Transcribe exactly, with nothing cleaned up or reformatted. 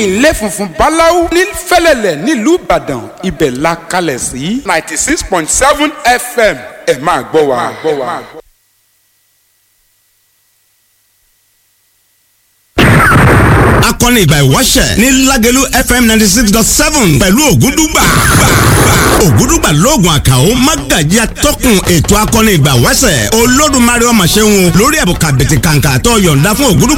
ilé funfun báláú ní fẹ́lẹ́lẹ̀ nílùú ìbàdàn ibẹ̀ la kalẹ̀ sí ninety six point seven F M ẹ máa gbọ́ wa. akọni ìgbà ìwọ́ṣẹ̀ ní Lágẹ̀lú F M ninety six dot seven pẹ̀lú Ògúndùgbà. Ògúndùgbà lóògùn àkàó mágàjí atọ́kùn ètò akọni ìgbà ìwọ́ṣẹ̀ Olódùmarè ọmọ ṣẹ́hun lórí ẹ̀bùn kàbìtì kàǹkà tó yọ̀ǹda fún Ògúndùgbà.